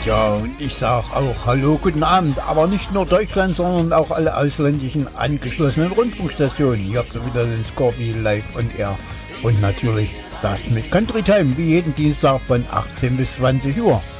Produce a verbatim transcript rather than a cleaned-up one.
Ja, und ich sag auch Hallo, guten Abend, aber nicht nur Deutschland, sondern auch alle ausländischen angeschlossenen Rundfunkstationen. Hier habt ihr wieder den Scorpio live on air. Und natürlich das mit Country Time, wie jeden Dienstag von achtzehn bis zwanzig Uhr.